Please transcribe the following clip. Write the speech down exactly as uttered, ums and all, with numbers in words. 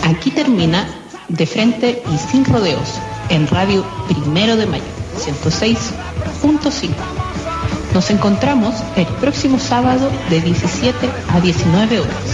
Aquí termina De Frente y Sin Rodeos en Radio Primero de Mayo, ciento seis punto cinco. Nos encontramos el próximo sábado de diecisiete a diecinueve horas.